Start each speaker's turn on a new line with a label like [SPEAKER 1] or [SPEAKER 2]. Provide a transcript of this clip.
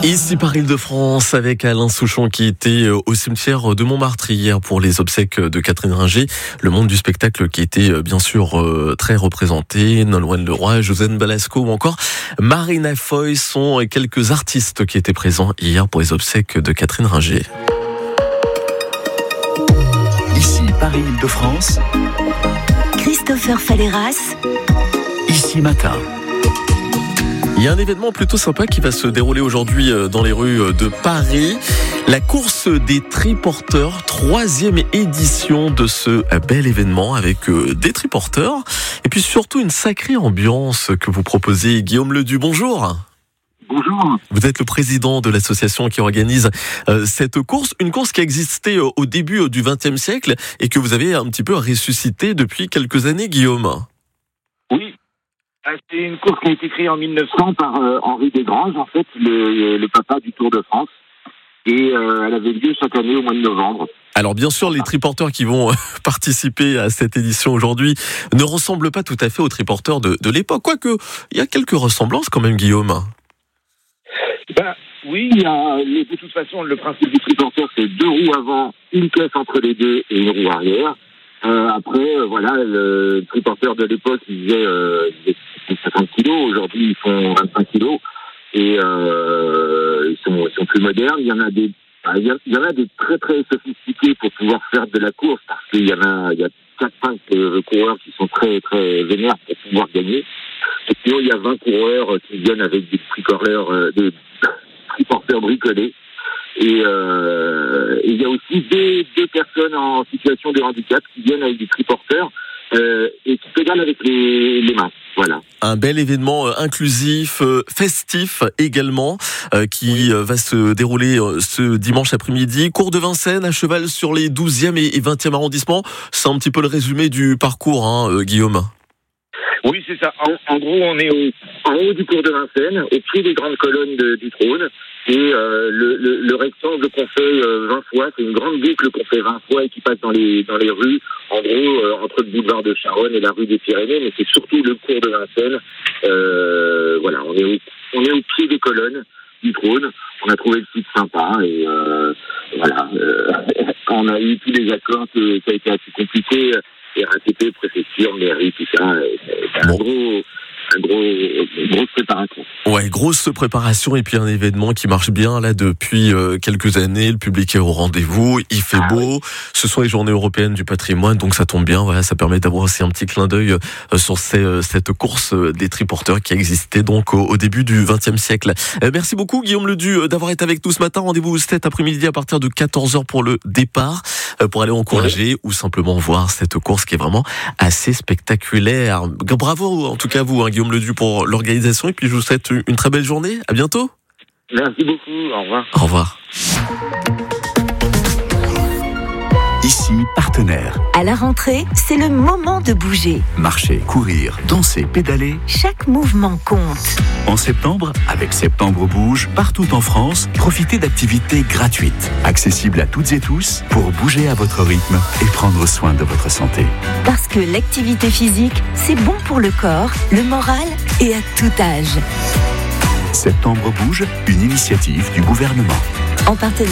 [SPEAKER 1] Ici par Île-de-France avec Alain Souchon qui était au cimetière de Montmartre hier pour les obsèques de Catherine Ringer. Le monde du spectacle qui était bien sûr très représenté. Nolwenn Leroy, Josiane Balasco ou encore Marina Foy sont quelques artistes qui étaient présents hier pour les obsèques de Catherine Ringer.
[SPEAKER 2] Ici Paris Île-de-France.
[SPEAKER 3] Christopher Falleras.
[SPEAKER 2] Ici Matin.
[SPEAKER 1] Il y a un événement plutôt sympa qui va se dérouler aujourd'hui dans les rues de Paris. La course des triporteurs, 3e édition de ce bel événement avec des triporteurs. Et puis surtout une sacrée ambiance que vous proposez. Guillaume Ledu, bonjour.
[SPEAKER 4] Bonjour.
[SPEAKER 1] Vous êtes le président de l'association qui organise cette course. Une course qui existait au début du XXe siècle et que vous avez un petit peu ressuscité depuis quelques années, Guillaume.
[SPEAKER 4] Oui. C'est une course qui a été créée en 1900 par Henri Desgranges, en fait, le papa du Tour de France. Et elle avait lieu chaque année au mois de novembre.
[SPEAKER 1] Alors bien sûr, les triporteurs qui vont participer à cette édition aujourd'hui ne ressemblent pas tout à fait aux triporteurs de l'époque. Quoique, il y a quelques ressemblances quand même, Guillaume.
[SPEAKER 4] Oui, de toute façon, le principe du triporteur, c'est 2 roues avant, une caisse entre les deux et une roue arrière. Après, le triporteur de l'époque, il faisait 50 kilos. Aujourd'hui, ils font 25 kilos. Et ils sont plus modernes. Il y en a des très très sophistiqués pour pouvoir faire de la course, parce qu'il y a 4-5 coureurs qui sont très très vénères pour pouvoir gagner. Et puis il y a 20 coureurs qui viennent avec des triporteurs bricolés. Et il y a aussi deux personnes en situation de handicap qui viennent avec des triporteurs et qui pédalent avec les mains. Voilà. Un bel événement inclusif, festif également, qui va se dérouler ce dimanche après-midi. Cours de Vincennes, à cheval sur les 12e et 20e arrondissements. C'est un petit peu le résumé du parcours, Guillaume. Oui, c'est ça. En gros, on est en haut du cours de Vincennes, au pied des grandes colonnes du trône. Et le rectangle qu'on fait 20 fois, c'est une grande boucle qu'on fait 20 fois et qui passe dans les rues, en gros, entre le boulevard de Charonne et la rue des Pyrénées, mais c'est surtout le cours de Vincennes. On est au pied des colonnes du trône. On a trouvé le site sympa et quand on a eu tous les accords, ça a été assez compliqué. RATP, préfecture, mairie, tout ça, c'est grosse préparation. Ouais, grosse préparation et puis un événement qui marche bien là depuis quelques années. Le public est au rendez-vous, il fait beau. Oui. Ce sont les journées européennes du patrimoine, donc ça tombe bien. Voilà, ça permet d'avoir aussi un petit clin d'œil sur cette course des triporteurs qui existait donc au début du XXe siècle. Merci beaucoup Guillaume Ledu d'avoir été avec nous ce matin. Rendez-vous cet après-midi à partir de 14h pour le départ, pour aller encourager ou simplement voir cette course qui est vraiment assez spectaculaire. Bravo en tout cas vous, Guillaume Ledu, pour l'organisation, et puis je vous souhaite une très belle journée. À bientôt. Merci beaucoup. Au revoir. Au revoir.
[SPEAKER 2] Ici, partenaire.
[SPEAKER 3] À la rentrée, c'est le moment de bouger.
[SPEAKER 2] Marcher, courir, danser, pédaler.
[SPEAKER 3] Chaque mouvement compte.
[SPEAKER 2] En septembre, avec Septembre Bouge, partout en France, profitez d'activités gratuites, accessibles à toutes et tous, pour bouger à votre rythme et prendre soin de votre santé.
[SPEAKER 3] Parce que l'activité physique, c'est bon pour le corps, le moral et à tout âge.
[SPEAKER 2] Septembre Bouge, une initiative du gouvernement.
[SPEAKER 3] En partenariat